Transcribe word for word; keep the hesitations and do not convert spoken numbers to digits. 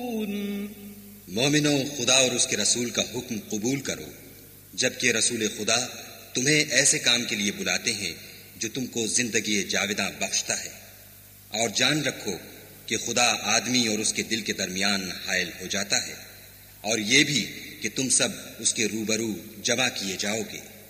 मोमिनो, खुदा और उसके रसूल का हुक्म कबूल करो, जबकि रसूल खुदा तुम्हें ऐसे काम के लिए बुलाते हैं जो तुमको जिंदगी जाविदा बख्शता है। और जान रखो कि खुदा आदमी और उसके दिल के दरमियान हायल हो जाता है, और ये भी कि तुम सब उसके रूबरू जमा किए जाओगे।